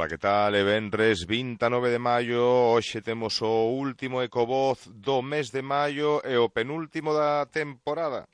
Ola, que tal? E venres 29 de maio, hoxe temos o último Ecovoz do mes de maio e o penúltimo da temporada.